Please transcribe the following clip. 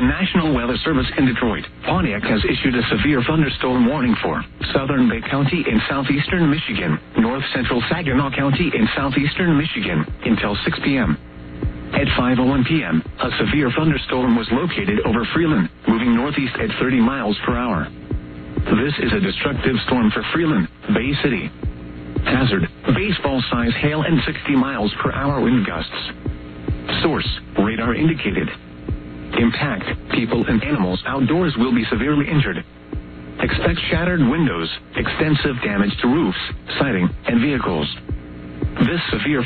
National Weather Service in Detroit, Pontiac has issued a severe thunderstorm warning for southern Bay County in southeastern Michigan, north central Saginaw County in southeastern Michigan, until 6 p.m. At 5:01 p.m., a severe thunderstorm was located over Freeland, moving northeast at 30 miles per hour. This is a destructive storm for Freeland, Bay City. Hazard, baseball-size hail and 60 miles per hour wind gusts. Source, radar indicated. Impact, people and animals outdoors will be severely injured. Expect shattered windows, extensive damage to roofs, siding, and vehicles. This severe